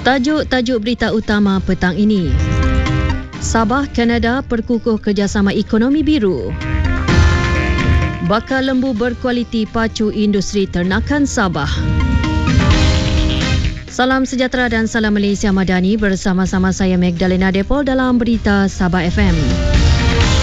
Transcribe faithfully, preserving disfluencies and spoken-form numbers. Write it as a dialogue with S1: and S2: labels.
S1: Tajuk-tajuk berita utama petang ini. Sabah Kanada perkukuh kerjasama ekonomi biru. Bakar lembu berkualiti pacu industri ternakan Sabah. Salam sejahtera dan salam Malaysia Madani, bersama-sama saya Magdalena Depol dalam Berita Sabah F M.